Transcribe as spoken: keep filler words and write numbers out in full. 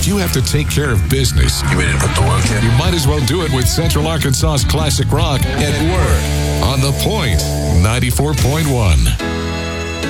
If you have to take care of business, You ready to put the work in? you might as well do it with Central Arkansas's classic rock at work on The Point ninety-four point one.